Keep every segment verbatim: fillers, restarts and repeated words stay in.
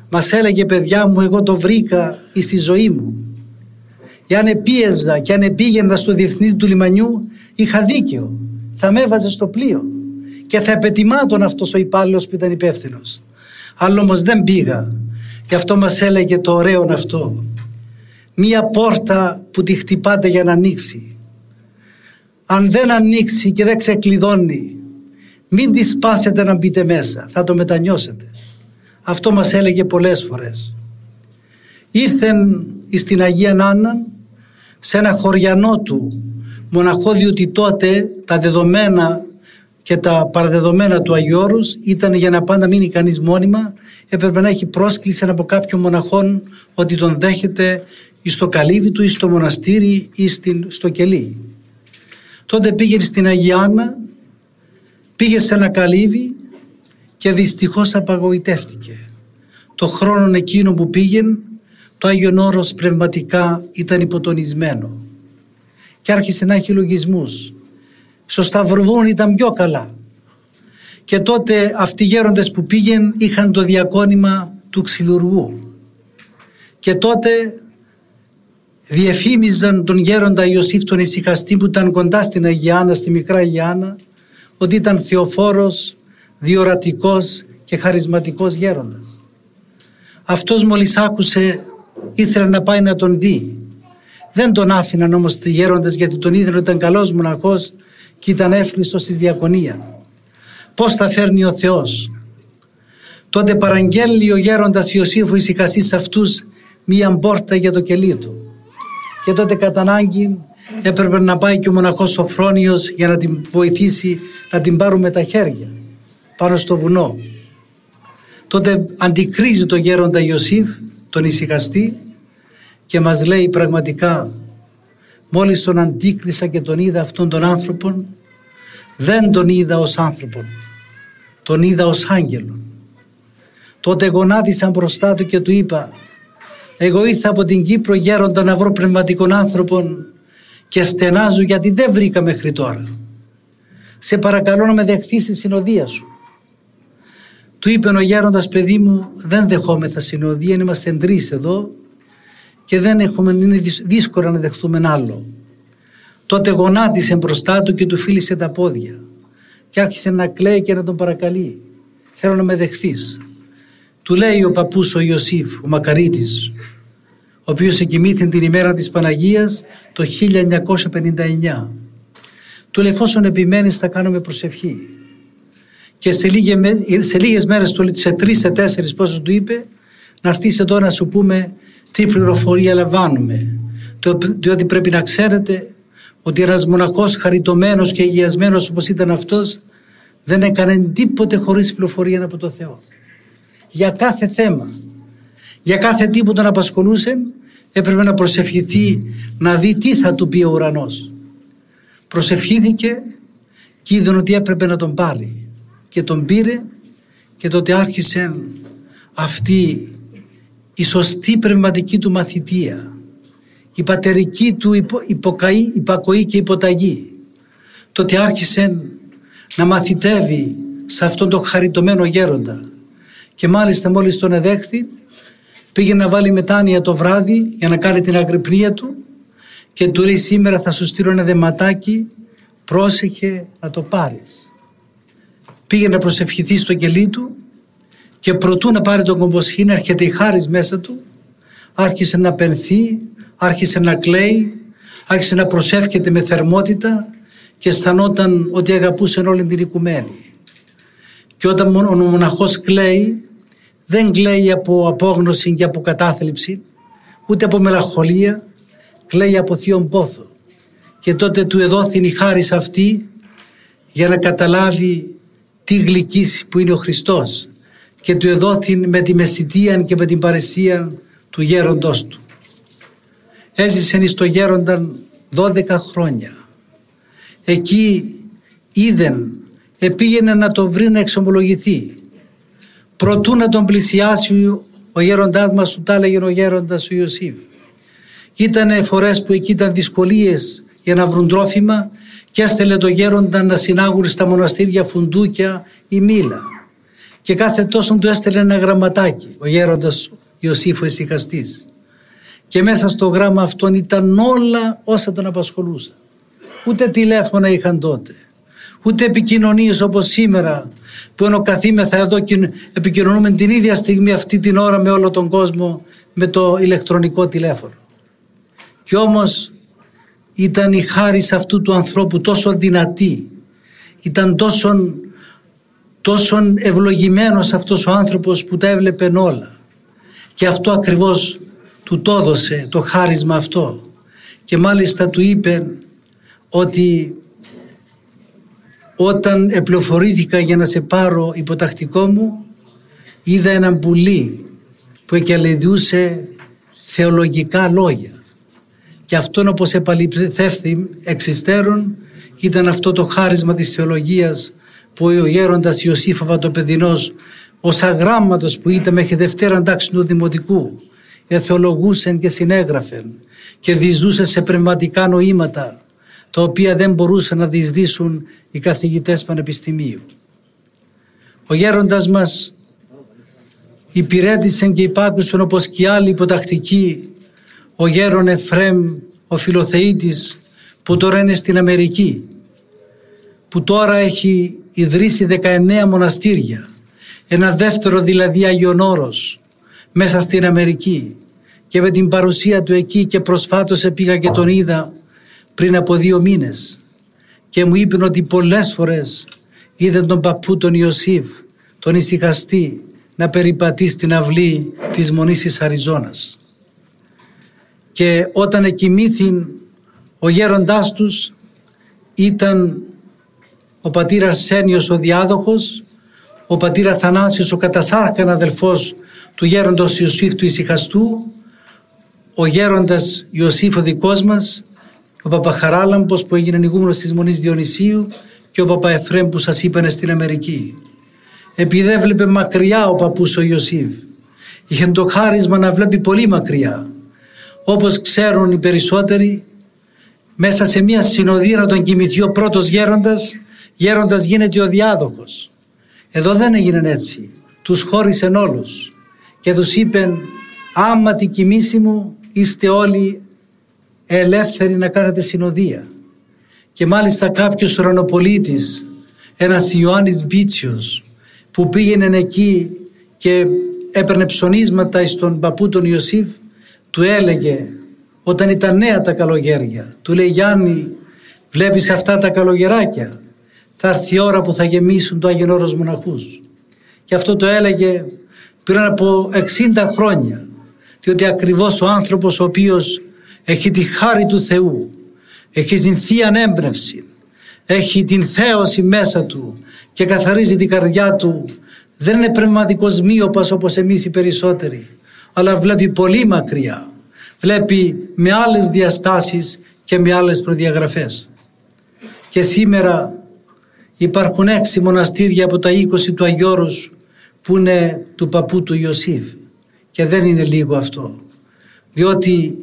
μας έλεγε, παιδιά μου, εγώ το βρήκα στη ζωή μου. Εάν επίεζα και αν επήγαινα στο διευθυντή του λιμανιού, είχα δίκαιο. Θα με έβαζε στο πλοίο και θα επετιμάτων αυτός ο υπάλληλος που ήταν υπεύθυνος. Αλλά όμως δεν πήγα. Και αυτό μας έλεγε το ωραίο αυτό. Μία πόρτα που τη χτυπάτε για να ανοίξει. Αν δεν ανοίξει και δεν ξεκλειδώνει, μην τη σπάσετε να μπείτε μέσα. Θα το μετανιώσετε. Αυτό μας έλεγε πολλές φορές. Ήρθεν στην Αγία Νάνα σε ένα χωριανό του μοναχό, διότι τότε τα δεδομένα και τα παραδεδομένα του Αγίου Όρους ήταν για να πάντα μείνει κανείς μόνιμα, έπρεπε να έχει πρόσκληση από κάποιον μοναχόν ότι τον δέχεται ή στο καλύβι του ή στο μοναστήρι ή στο κελί. Τότε πήγε στην Αγία Άννα, πήγε σε ένα καλύβι και δυστυχώς απαγοητεύτηκε. Το χρόνο εκείνο που πήγαινε, το Άγιον Όρος πνευματικά ήταν υποτονισμένο και άρχισε να έχει λογισμούς. Στο Σταυροβούνι ήταν πιο καλά. Και τότε αυτοί οι γέροντες που πήγαινε είχαν το διακόνημα του ξυλουργού. Και τότε διεφήμιζαν τον γέροντα Ιωσήφ τον Ησυχαστή που ήταν κοντά στην Αγία Άννα, στη μικρά Αγία Άννα, ότι ήταν θεοφόρος, διορατικός και χαρισματικός γέροντας. Αυτός μόλις άκουσε ήθελε να πάει να τον δει. Δεν τον άφηναν όμως οι γέροντες, γιατί τον είδαν ότι ήταν καλός μοναχός και ήταν εύχριστος στη διακονία. Πώς θα φέρνει ο Θεός? Τότε παραγγέλει ο γέροντας Ιωσήφ ο Ησυχαστής σε αυτούς μία πόρτα για το κελί του. Και τότε κατά ανάγκη έπρεπε να πάει και ο μοναχός Σοφρόνιος για να την βοηθήσει να την πάρουν με τα χέρια πάνω στο βουνό. Τότε αντικρίζει το γέροντα Ιωσήφ, τον Ησυχαστή, και μας λέει πραγματικά, μόλις τον αντίκρισα και τον είδα αυτόν τον άνθρωπον, δεν τον είδα ως άνθρωπον, τον είδα ως άγγελον. Τότε γονάτισα μπροστά του και του είπα, εγώ ήρθα από την Κύπρο γέροντα να βρω πνευματικών άνθρωπων και στενάζω γιατί δεν βρήκα μέχρι τώρα. Σε παρακαλώ να με δεχθείς στη συνοδεία σου. Του είπε ο γέροντας, παιδί μου, δεν δεχόμεθα συνοδεία, είμαστε τρεις εδώ και δεν έχουμε, είναι δύσκολο να δεχθούμε άλλο. Τότε γονάτισε μπροστά του και του φίλησε τα πόδια και άρχισε να κλαίει και να τον παρακαλεί. Θέλω να με δεχθείς. Του λέει ο παππούς ο Ιωσήφ, ο Μακαρίτης, ο οποίος εκοιμήθη την ημέρα της Παναγίας το χίλια εννιακόσια πενήντα εννιά. Του λέει, εφόσον επιμένεις θα κάνουμε προσευχή. Και σε, λίγες, σε λίγες μέρες, σε τρεις, σε τέσσερις, πόσο του είπε, να έρθεις εδώ να σου πούμε τι πληροφορία λαμβάνουμε. Διότι πρέπει να ξέρετε ότι ένας μοναχός χαριτωμένος και αγιασμένος όπως ήταν αυτός δεν έκανε τίποτε χωρίς πληροφορία από το Θεό. Για κάθε θέμα, για κάθε τι που τον απασχολούσε έπρεπε να προσευχηθεί, να δει τι θα του πει ο ουρανός. Προσευχήθηκε και είδε ότι έπρεπε να τον πάρει και τον πήρε, και τότε άρχισε αυτή η σωστή πνευματική του μαθητεία, η πατερική του υπο, υποκαή, υπακοή και υποταγή. Τότε άρχισε να μαθητεύει σε αυτόν τον χαριτωμένο γέροντα και μάλιστα μόλις τον εδέχθη πήγε να βάλει μετάνοια το βράδυ για να κάνει την αγρυπνία του και του λέει, σήμερα θα σου στείλω ένα δεματάκι, πρόσεχε να το πάρεις. Πήγε να προσευχηθεί στο κελί του και προτού να πάρει τον κομποσχήνη, έρχεται η χάρις μέσα του, άρχισε να πενθεί, άρχισε να κλαίει, άρχισε να προσεύχεται με θερμότητα και αισθανόταν ότι αγαπούσε όλη την οικουμένη. Και όταν ο μοναχός κλαίει, δεν κλαίει από απόγνωση και από κατάθλιψη, ούτε από μελαγχολία, κλαίει από θείον πόθο. Και τότε του εδόθην η χάρις αυτή για να καταλάβει τι γλυκής που είναι ο Χριστός, και του εδόθην με τη μεσητεία και με την παρεσία του γέροντός του. Έζησε εις το γέρονταν δώδεκα χρόνια. Εκεί είδεν, επήγαινε να το βρει να εξομολογηθεί. Προτού να τον πλησιάσει ο γέροντάς μας, του τα έλεγε ο γέροντας ο Ιωσήφ. Ήτανε φορές που εκεί ήταν δυσκολίες για να βρουν τρόφιμα και έστελε το γέροντα να συνάγουν στα μοναστήρια φουντούκια ή μήλα. και κάθε τόσο του έστελνε ένα γραμματάκι ο γέροντας Ιωσήφ ο Ησυχαστής, και μέσα στο γράμμα αυτόν ήταν όλα όσα τον απασχολούσαν. Ούτε τηλέφωνα είχαν τότε, ούτε επικοινωνίες όπως σήμερα που ενώ καθήμεθα εδώ επικοινωνούμε την ίδια στιγμή αυτή την ώρα με όλο τον κόσμο με το ηλεκτρονικό τηλέφωνο. Κι όμως ήταν η χάρις αυτού του ανθρώπου τόσο δυνατή, ήταν τόσο, τόσο ευλογημένος αυτός ο άνθρωπος που τα έβλεπε όλα, και αυτό ακριβώς του το έδωσε το χάρισμα αυτό. Και μάλιστα του είπε ότι όταν επληροφορήθηκα για να σε πάρω υποτακτικό μου, είδα έναν πουλί που εκελεδιούσε θεολογικά λόγια, και αυτόν όπως επαληθεύθη εξ υστέρων ήταν αυτό το χάρισμα της θεολογίας που ο γέροντας Ιωσήφ ο Βατοπεδινός ως αγράμματος που ήταν μέχρι Δευτέρα τάξη του Δημοτικού εθεολογούσεν και συνέγραφεν και διεισδούσε σε πνευματικά νοήματα τα οποία δεν μπορούσαν να διεισδύσουν οι καθηγητές πανεπιστημίου. Ο γέροντας μας υπηρέτησεν και υπάκουσαν όπως και οι άλλοι υποτακτικοί, ο γέρον Εφραίμ ο Φιλοθεήτης που τώρα είναι στην Αμερική, που τώρα έχει ιδρύσει δεκαεννέα μοναστήρια, ένα δεύτερο δηλαδή Άγιον Όρος μέσα στην Αμερική, και με την παρουσία του εκεί, και προσφάτως πήγα και τον είδα πριν από δύο μήνες και μου είπαν ότι πολλές φορές είδε τον παππού τον Ιωσήφ, τον Ησυχαστή, να περιπατεί στην αυλή της Μονής της Αριζώνας. Και όταν εκοιμήθην ο γέροντάς τους ήταν ο πατήρ Αρσένιος ο διάδοχος, ο πατήρ Αθανάσιος ο κατασάρχαν αδελφός του γέροντος Ιωσήφ του Ησυχαστού, ο γέροντας Ιωσήφ ο δικός μας, ο Παπαχαράλαμπος που έγινε ηγούμενος της Μονής Διονυσίου, και ο Παπα Εφραίμ που σας είπανε στην Αμερική. Επειδή έβλεπε μακριά ο παππούς ο Ιωσήφ, είχε το χάρισμα να βλέπει πολύ μακριά. Όπως ξέρουν οι περισσότεροι, μέσα σε μια συνοδεία να τον κοιμηθεί ο πρώτος γέροντας, γέροντας γίνεται ο διάδοχος. Εδώ δεν έγινε έτσι. Τους χώρισεν όλους και τους είπεν, άμα τη κοιμήσει μου είστε όλοι ελεύθεροι να κάνετε συνοδεία. Και μάλιστα κάποιος ουρανοπολίτης, ένας Ιωάννης Μπίτσιος, που πήγαινε εκεί και έπαιρνε ψωνίσματα στον παππού τον Ιωσήφ, του έλεγε όταν ήταν νέα τα καλογέρια, του λέει, Γιάννη, βλέπεις αυτά τα καλογεράκια, θα έρθει η ώρα που θα γεμίσουν το Άγιον Όρος μοναχούς. Και αυτό το έλεγε πριν από εξήντα χρόνια, διότι ακριβώς ο άνθρωπος ο οποίος έχει τη χάρη του Θεού, έχει την Θεία έμπνευση, έχει την θέωση μέσα του και καθαρίζει την καρδιά του, δεν είναι πνευματικός μύοπας όπως εμείς οι περισσότεροι, αλλά βλέπει πολύ μακριά, βλέπει με άλλες διαστάσεις και με άλλες προδιαγραφές. Και σήμερα υπάρχουν έξι μοναστήρια από τα είκοσι του Αγίου Όρους που είναι του παππού του Ιωσήφ, και δεν είναι λίγο αυτό, διότι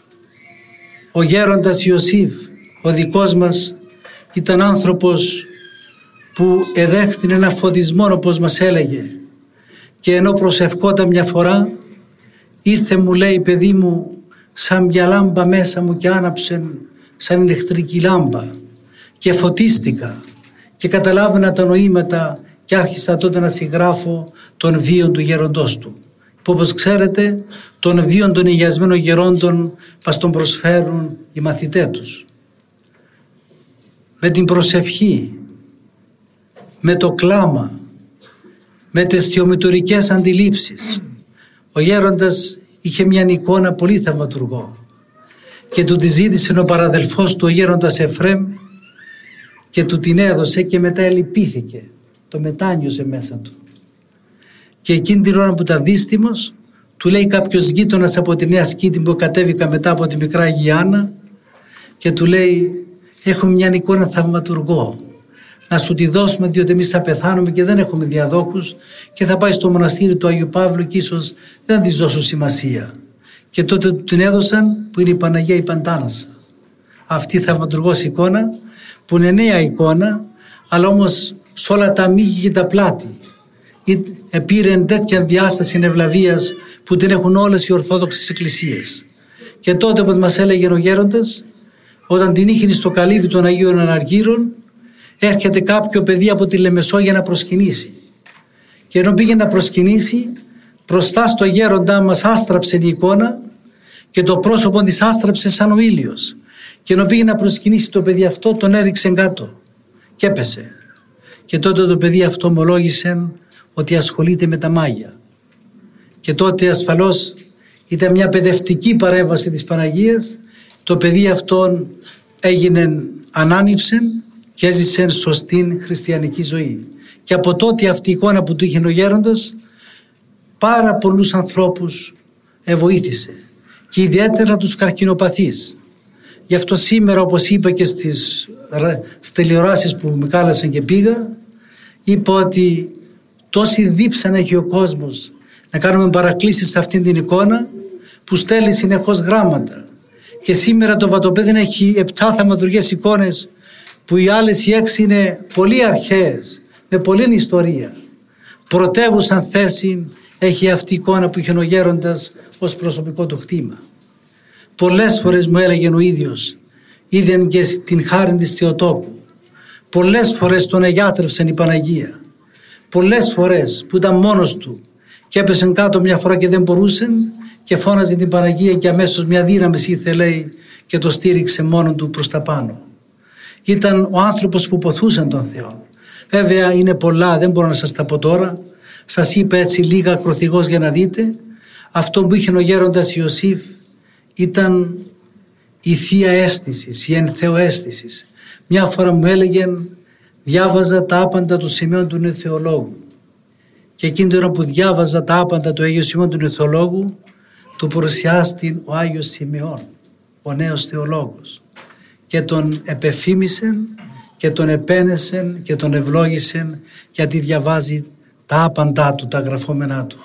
ο γέροντας Ιωσήφ ο δικός μας ήταν άνθρωπος που εδέχθηνε ένα φωτισμό όπως μας έλεγε, και ενώ προσευχόταν μια φορά ήρθε, μου λέει, παιδί μου, σαν μια λάμπα μέσα μου και άναψε σαν ηλεκτρική λάμπα και φωτίστηκα και καταλάβαινα τα νοήματα και άρχισα τότε να συγγράφω τον βίον του γέροντός του, που όπως ξέρετε τον βίον των υγιασμένων γερόντων μας τον προσφέρουν οι μαθητές τους. Με την προσευχή, με το κλάμα, με τις θεομητορικές αντιλήψεις, ο γέροντας είχε μια εικόνα πολύ θαυματουργό και του τη ζήτησε ο παραδελφός του, ο γέροντας Εφραίμ, και του την έδωσε και μετά ελυπήθηκε, το μετάνιωσε μέσα του. Και εκείνη την ώρα που ήταν δύστημος, του λέει κάποιος γείτονας από τη Νέα Σκήτη που κατέβηκα μετά από τη Μικρά Γιάννα, και του λέει, έχουμε μια εικόνα θαυματουργό, να σου τη δώσουμε, διότι εμείς θα πεθάνουμε και δεν έχουμε διαδόχους και θα πάει στο μοναστήρι του Αγίου Παύλου και ίσως δεν της δώσω σημασία. Και τότε του την έδωσαν, που είναι η Παναγία η Παντάνασα. Αυτή η θαυματουργός εικόνα, που είναι νέα εικόνα, αλλά όμως σε όλα τα μύγη και τα πλάτη επήρε τέτοια διάσταση ευλαβίας που την έχουν όλες οι Ορθόδοξες Εκκλησίες. Και τότε που μας έλεγε ο γέροντας, όταν την είχε στο καλύβι των Αγίων Αναργύρων, έρχεται κάποιο παιδί από τη Λεμεσό για να προσκυνήσει. Και ενώ πήγε να προσκυνήσει, μπροστά στο γέροντά μας άστραψε η εικόνα και το πρόσωπο της άστραψε σαν ο ήλιος. Και ενώ πήγε να προσκυνήσει το παιδί αυτό, τον έριξε κάτω και έπεσε. Και τότε το παιδί αυτό ομολόγησε ότι ασχολείται με τα μάγια. Και τότε ασφαλώς ήταν μια παιδευτική παρέμβαση της Παναγίας. Το παιδί αυτό έγινε, ανάνυψε και έζησε σωστή χριστιανική ζωή. Και από τότε αυτή η εικόνα που του είχε ο γέροντας πάρα πολλούς ανθρώπους βοήθησε και ιδιαίτερα τους καρκινοπαθείς. Γι' αυτό σήμερα, όπως είπα και στις τηλεοράσεις που με κάλεσαν και πήγα, είπα ότι τόση δίψα έχει ο κόσμος να κάνουμε παρακλήσεις σε αυτήν την εικόνα που στέλνει συνεχώς γράμματα. Και σήμερα το Βατοπέδι έχει επτά θαυματουργές εικόνες που οι άλλες οι έξι είναι πολύ αρχαίες, με πολλή ιστορία. Πρωτεύουσαν θέση έχει αυτή η εικόνα που είχε ο γέροντας ως προσωπικό του χτήμα. Πολλές φορές μου έλεγε ο ίδιος, είδεν και την χάρη της Θεοτόκου. Πολλές φορές τον εγιάτρευσαν η Παναγία. Πολλές φορές που ήταν μόνος του και έπεσε κάτω μια φορά και δεν μπορούσε και φώναζε την Παναγία και αμέσως μια δύναμη ήρθε, λέει, και το στήριξε μόνο του προς τα πάνω. Ήταν ο άνθρωπος που ποθούσε τον Θεό. Βέβαια είναι πολλά, δεν μπορώ να σας τα πω τώρα. Σας είπα έτσι λίγα ακροθυγώς για να δείτε. Αυτό που είχε ο γέροντας Ιωσήφ ήταν η θεία αίσθηση, η εν Θεό αίσθηση. Μια φορά μου έλεγε, διάβαζα τα άπαντα του Σημεών του Νηθεολόγου. Και εκείνη την ώρα που διάβαζα τα άπαντα του Αγίου Σημεών του Νηθεολόγου, του παρουσιάστηκε ο Άγιος Σημεών, ο νέος θεολόγος. Και τον επεφήμισε και τον επένεσε και τον ευλόγησε γιατί διαβάζει τα άπαντά του, τα γραφόμενά του.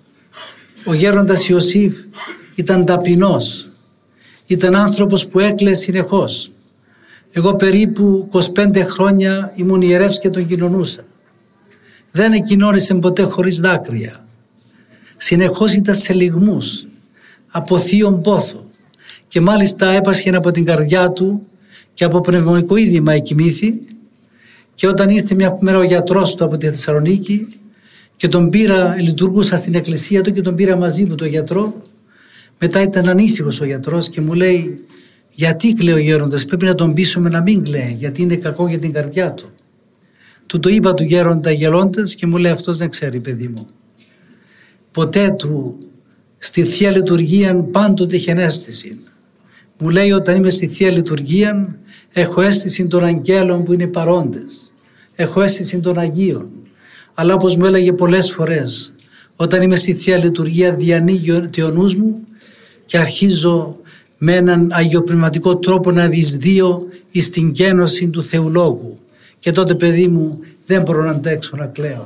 Ο γέροντας Ιωσήφ ήταν ταπεινός, ήταν άνθρωπος που έκλαιε συνεχώς. Εγώ περίπου είκοσι πέντε χρόνια ήμουν ιερεύς και τον κοινωνούσα. Δεν εκοινώνησε ποτέ χωρίς δάκρυα. Συνεχώς ήταν σε λυγμούς, από θείον πόθο και μάλιστα έπασχε από την καρδιά του και από πνευμονικό είδημα εκοιμήθη και όταν ήρθε μια μέρα ο γιατρός του από τη Θεσσαλονίκη και τον πήρα, λειτουργούσα στην εκκλησία του και τον πήρα μαζί μου τον γιατρό, μετά ήταν ανήσυχος ο γιατρός και μου λέει, γιατί κλαίει ο γέροντας, πρέπει να τον πείσουμε να μην κλαίει γιατί είναι κακό για την καρδιά του. Του το είπα του γέροντα γελώντας και μου λέει, αυτός δεν ξέρει παιδί μου. Ποτέ του στη Θεία Λειτουργία πάντοτε είχε αίσθηση. Μου λέει, όταν είμαι στη Θεία Λειτουργία έχω αίσθηση των αγγέλων που είναι παρόντες. Έχω αίσθηση των Αγίων. Αλλά όπως μου έλεγε πολλές φορές, όταν είμαι στη Θεία Λειτουργία διανοίγει ο νους μου και αρχίζω με έναν αγιοπνευματικό τρόπο να δυσδύω εις την γένωση του Θεολόγου. Και τότε παιδί μου δεν μπορώ να αντέξω να κλαίω.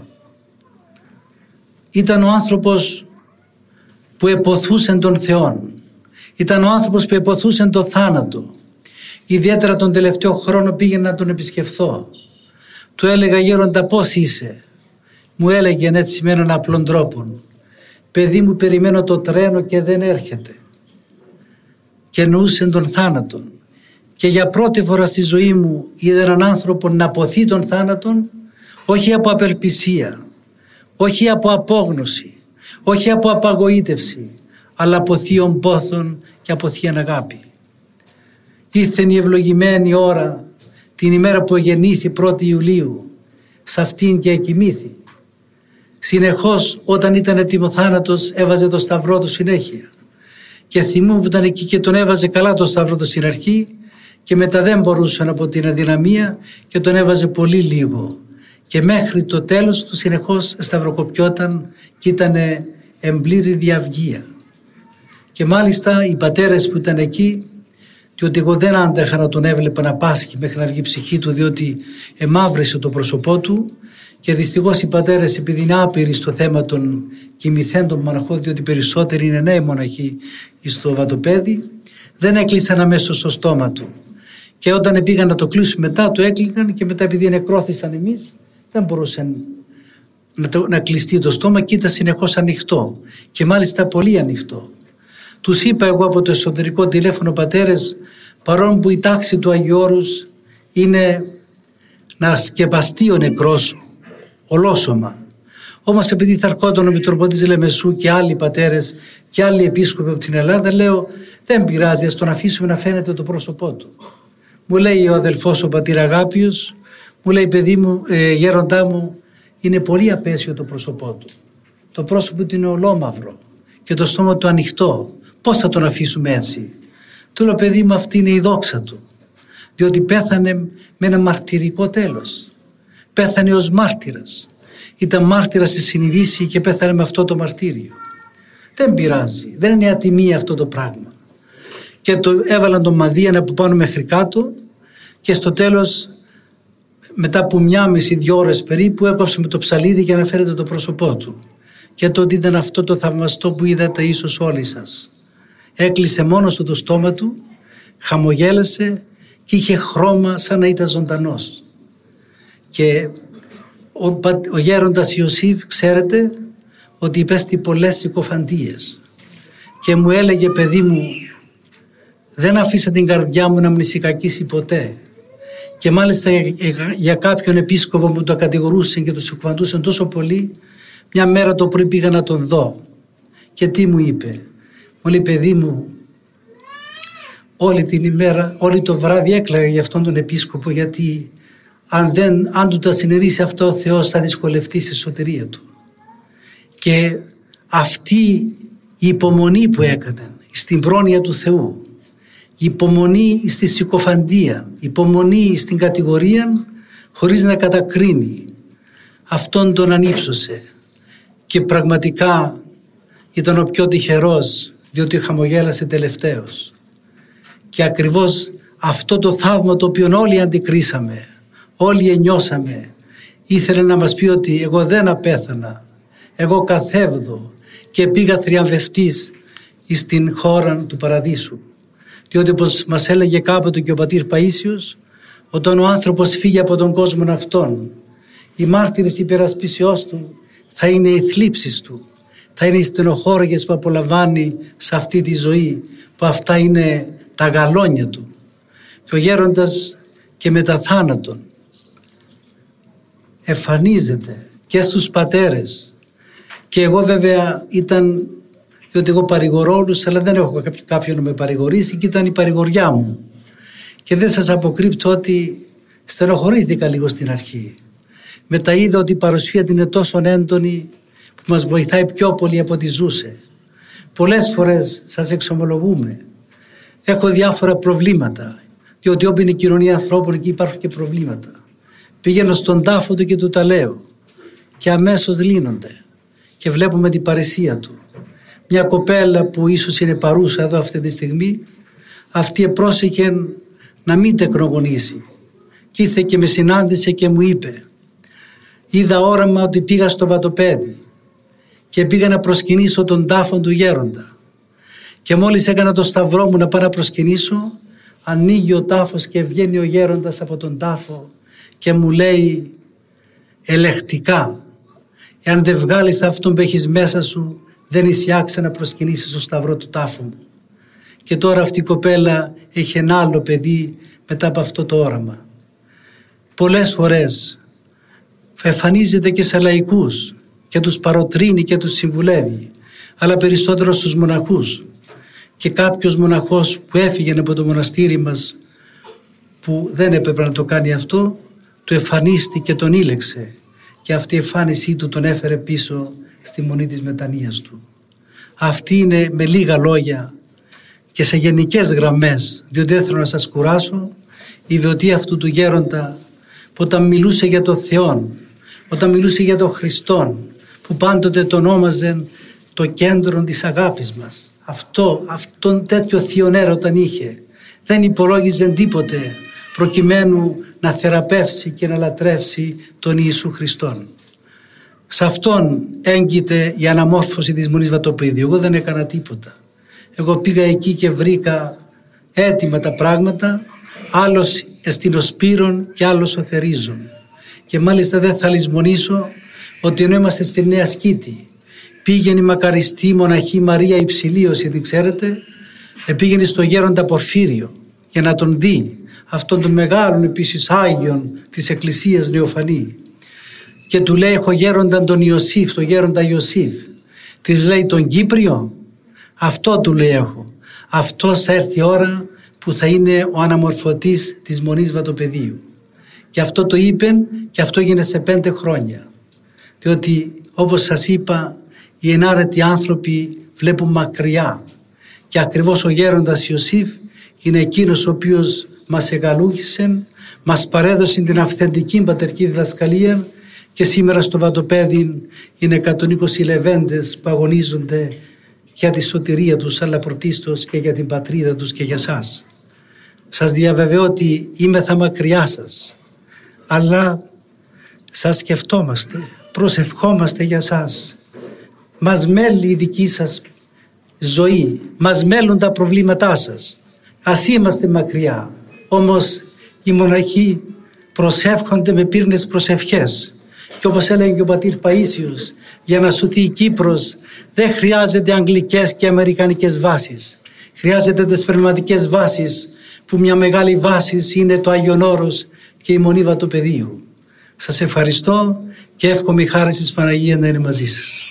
Ήταν ο άνθρωπος που εποθούσε τον Θεόν. Ήταν ο άνθρωπος που εποθούσε τον θάνατο. Ιδιαίτερα τον τελευταίο χρόνο πήγαινα να τον επισκεφθώ. Του έλεγα, γέροντα, πώς είσαι? Μου έλεγε έτσι με έναν απλόν τρόπο, παιδί μου, περιμένω το τρένο και δεν έρχεται. Και εννοούσε τον θάνατο. Και για πρώτη φορά στη ζωή μου είδα έναν άνθρωπο να ποθεί τον θάνατον, όχι από απελπισία, όχι από απόγνωση, όχι από απαγοήτευση, αλλά από θείον πόθον και από θείαν αγάπη. Ήρθε η ευλογημένη ώρα, την ημέρα που γεννήθη πρώτη Ιουλίου, σε αυτήν και εκοιμήθη. Συνεχώς όταν ήταν έτοιμο θάνατος έβαζε το σταυρό του συνέχεια. Και θυμούμαι που ήταν εκεί και τον έβαζε καλά το σταυρό του στην αρχή και μετά δεν μπορούσε από την αδυναμία και τον έβαζε πολύ λίγο. Και μέχρι το τέλος του συνεχώς σταυροκοπιόταν και ήταν εμπλήρη διαυγία. Και μάλιστα οι πατέρες που ήταν εκεί, διότι εγώ δεν άντεχα να τον έβλεπα να πάσχει μέχρι να βγει η ψυχή του, διότι εμαύρησε το πρόσωπό του, και δυστυχώς οι πατέρες, επειδή είναι άπειροι στο θέμα των κοιμηθέντων μοναχών, διότι περισσότεροι είναι νέοι μοναχοί στο Βατοπέδι, δεν έκλεισαν αμέσως στο στόμα του. Και όταν πήγαν να το κλείσουν μετά, το έκλεισαν και μετά, επειδή νεκρώθησαν εμείς, δεν μπορούσαν να, το, να κλειστεί το στόμα και ήταν συνεχώς ανοιχτό και μάλιστα πολύ ανοιχτό. Τους είπα εγώ από το εσωτερικό τηλέφωνο, πατέρες, παρόν που η τάξη του Αγίου Όρους είναι να σκεπαστεί ο νεκρός σου, ολόσωμα. Όμως επειδή θα ερχόταν ο Μητροπολίτης Λεμεσού και άλλοι πατέρες και άλλοι επίσκοποι από την Ελλάδα, λέω δεν πειράζει, ας τον αφήσουμε να φαίνεται το πρόσωπό του. Μου λέει ο αδελφός ο πατήρ Αγάπιος, μου λέει παιδί μου, ε, γέροντά μου, είναι πολύ απέσιο το πρόσωπό του. Το πρόσωπο του είναι ολόμαυρο και το στόμα του ανοιχτό. Πώς θα τον αφήσουμε έτσι? Του λέω παιδί μου, αυτή είναι η δόξα του. Διότι πέθανε με ένα μαρτυρικό τέλος. Πέθανε ως μάρτυρας. Ήταν μάρτυρας στη συνειδήση και πέθανε με αυτό το μαρτύριο. Δεν πειράζει. Δεν είναι ατιμία αυτό το πράγμα. Και το έβαλαν τον μαδίαν από πάνω μέχρι κάτω και στο τέλος, μετά από μια μισή δυο ώρες περίπου, έκοψε με το ψαλίδι για να φέρετε το πρόσωπό του. Και τότε ήταν αυτό το θαυμαστό που είδατε ίσως όλοι σας. Έκλεισε μόνος του το στόμα του, χαμογέλασε και είχε χρώμα σαν να ήταν ζωντανός. Και ο, ο γέροντας Ιωσήφ, ξέρετε, ότι υπέστη πολλές συκοφαντίες και μου έλεγε παιδί μου, δεν αφήσα την καρδιά μου να μνησικακίσει ποτέ. Και μάλιστα για, για κάποιον επίσκοπο που το κατηγορούσαν και το συκοφαντούσαν τόσο πολύ, μια μέρα το πρωί πήγα να τον δω. Και τι μου είπε? Μου λέει παιδί μου, όλη την ημέρα, όλη το βράδυ έκλαιγα για αυτόν τον επίσκοπο, γιατί αν, δεν, αν του τα συνερήσει αυτό ο Θεός θα δυσκολευτεί στη σωτηρία του. Και αυτή η υπομονή που έκανε στην πρόνοια του Θεού, η υπομονή στη συκοφαντία, η υπομονή στην κατηγορία χωρίς να κατακρίνει, αυτόν τον ανύψωσε και πραγματικά ήταν ο πιο τυχερός, διότι χαμογέλασε τελευταίος. Και ακριβώς αυτό το θαύμα το οποίο όλοι αντικρίσαμε, όλοι ενιώσαμε, ήθελε να μας πει ότι εγώ δεν απέθανα, εγώ καθέβδω και πήγα θριαμβευτής στην χώρα του Παραδείσου. Διότι όπως μας έλεγε κάποτε και ο πατήρ Παΐσιος, όταν ο άνθρωπος φύγει από τον κόσμο αυτόν, οι μάρτυρες υπερασπίσεώς του θα είναι οι θλίψεις του, θα είναι οι στενοχώριες που απολαμβάνει σε αυτή τη ζωή, που αυτά είναι τα γαλόνια του. Και ο γέροντας και μετά θάνατον εμφανίζεται και στους πατέρες. Και εγώ βέβαια ήταν, διότι εγώ παρηγορώ όλους, αλλά δεν έχω κάποιον να με παρηγορήσει και ήταν η παρηγοριά μου. Και δεν σας αποκρύπτω ότι στενοχωρήθηκα λίγο στην αρχή. Μετά είδα ότι η παρουσία του είναι τόσο έντονη που μας βοηθάει πιο πολύ από ό,τι ζούσε. Πολλές φορές σας εξομολογούμε. Έχω διάφορα προβλήματα, διότι όπου είναι η κοινωνία ανθρώπων εκεί υπάρχουν και προβλήματα. Πήγαινω στον τάφο του και του τα λέω και αμέσως λύνονται και βλέπουμε την παρησία του. Μια κοπέλα που ίσως είναι παρούσα εδώ αυτή τη στιγμή, αυτή επρόσεχε να μην τεκνογονήσει και ήρθε και με συνάντησε και μου είπε, είδα όραμα ότι πήγα στο Βατοπέδι και πήγα να προσκυνήσω τον τάφο του γέροντα και μόλις έκανα το σταυρό μου να πάω να προσκυνήσω, ανοίγει ο τάφος και βγαίνει ο γέροντας από τον τάφο και μου λέει ελεκτικά, εάν δεν βγάλεις αυτόν που έχεις μέσα σου, δεν εισιάξε να προσκυνήσεις στο σταυρό του τάφου μου. Και τώρα αυτή η κοπέλα έχει ένα άλλο παιδί μετά από αυτό το όραμα. Πολλές φορές εμφανίζεται και σε λαϊκούς και τους παροτρύνει και τους συμβουλεύει, αλλά περισσότερο στους μοναχούς. Και κάποιος μοναχός που έφυγε από το μοναστήρι μας, που δεν έπρεπε να το κάνει αυτό, του εμφανίστηκε και τον ήλεξε και αυτή η εμφάνισή του τον έφερε πίσω στη μονή της μετανοίας του. Αυτή είναι με λίγα λόγια και σε γενικές γραμμές, διότι δεν θέλω να σας κουράσω, η βιωτή αυτού του γέροντα που όταν μιλούσε για το Θεό, όταν μιλούσε για τον Χριστόν, που πάντοτε τον όνομαζε το κέντρο της αγάπης μας. Αυτό, αυτόν τέτοιο θείον έρωτα είχε. Δεν υπολόγιζε τίποτε προκειμένου να θεραπεύσει και να λατρεύσει τον Ιησού Χριστόν. Σε αυτόν έγκυται η αναμόρφωση της Μονής Βατοπέδιου. Εγώ δεν έκανα τίποτα. Εγώ πήγα εκεί και βρήκα έτοιμα τα πράγματα, άλλος εστιν ο Σπύρον και άλλος ο Θερίζων. Και μάλιστα δεν θα λησμονήσω ότι ενώ είμαστε στη Νέα Σκήτη, πήγαινε η μακαριστή μοναχή Μαρία Υψηλίος, γιατί ξέρετε, πήγαινε στο γέροντα Πορφύριο για να τον δει, αυτόν τον μεγάλον επίσης Άγιον της Εκκλησίας Νεοφανή. Και του λέει: έχω γέροντα τον Ιωσήφ, τον γέροντα Ιωσήφ. Της λέει: τον Κύπριο. Αυτό του λέει έχω. Αυτός θα έρθει η ώρα που θα είναι ο αναμορφωτής της Μονής Βατοπεδίου. Και αυτό το είπε και αυτό έγινε σε πέντε χρόνια. Διότι όπως σας είπα, οι ενάρετοι άνθρωποι βλέπουν μακριά. Και ακριβώς ο γέροντας Ιωσήφ είναι εκείνος ο οποίος μας εγκαλούχησε, μας παρέδωσε την αυθεντική πατερική διδασκαλία και σήμερα στο Βατοπέδι είναι εκατόν είκοσι λεβέντες που αγωνίζονται για τη σωτηρία τους, αλλά πρωτίστως και για την πατρίδα τους και για σας. Σας διαβεβαιώ ότι είμαι θα μακριά σας, αλλά σας σκεφτόμαστε, προσευχόμαστε για σας. Μας μέλει η δική σας ζωή, μας μέλουν τα προβλήματά σας. Ας είμαστε μακριά, όμως οι μοναχοί προσεύχονται με πύρνες προσευχές. Και όπως έλεγε και ο πατήρ Παΐσιος, για να σωθεί η Κύπρος δεν χρειάζεται αγγλικές και αμερικανικές βάσεις. Χρειάζεται τις πνευματικές βάσεις, που μια μεγάλη βάση είναι το Άγιον Όρος και η Μονή Βατοπεδίου. Σας ευχαριστώ και εύχομαι η χάρη της Παναγίας να είναι μαζί σας.